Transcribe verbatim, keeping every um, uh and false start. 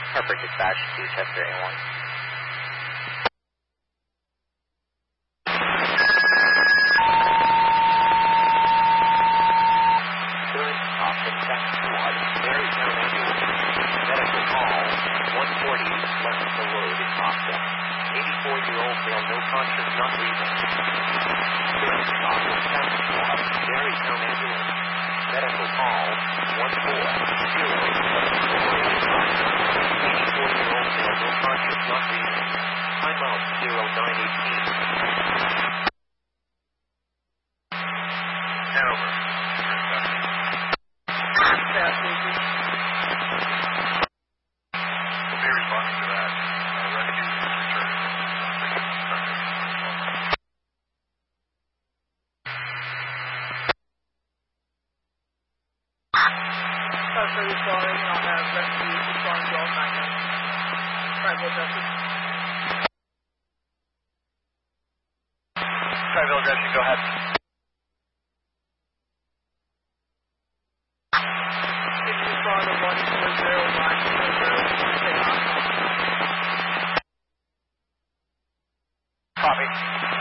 Harper dispatch to Chester A one. Third option check squad, Marytown ambulance. Medical call, one forty, left the road in Austin. eighty-four-year-old male, no conscious, not breathing. Third option check squad, Marytown ambulance. Medical call, one four zero, left the road in Austin. eighty-four-year-old male, no conscious, not breathing. Time out, zero nine eighteen. Hanover. We'll be responding to that. Uh, rescue return. Chester responding on that rescue responding to all nine one one. Tribal Justice. Tribal Justice, go ahead. Can you respond to one four zero nine four zero one six? Copy.